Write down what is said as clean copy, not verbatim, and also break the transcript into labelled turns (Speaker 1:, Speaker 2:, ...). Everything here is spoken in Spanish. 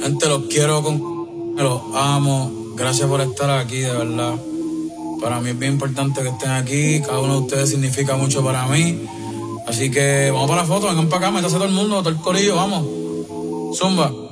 Speaker 1: Gente, los quiero, los amo. Gracias por estar aquí, de verdad. Para mí es bien importante que estén aquí. Cada uno de ustedes significa mucho para mí. Así que vamos para la foto, vengan para acá, métase todo el mundo, todo el corillo, vamos. Zumba.